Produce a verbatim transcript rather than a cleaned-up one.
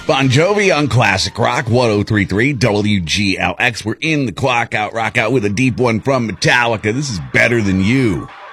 Bon Jovi on Classic Rock one oh three point three W G L X. We're in the clock out, rock out with a deep one from Metallica. This is Better Than You.